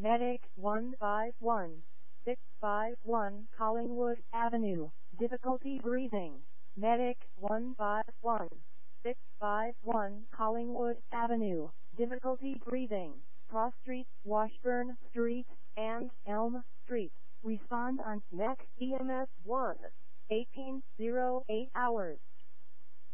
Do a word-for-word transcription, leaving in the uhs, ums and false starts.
Medic one five one six five one Collingwood Avenue. Difficulty breathing. Medic one five one six five one Collingwood Avenue. Difficulty breathing. Cross Street, Washburn Street, and Elm Street. Respond on M E C E M S one eighteen oh eight hours.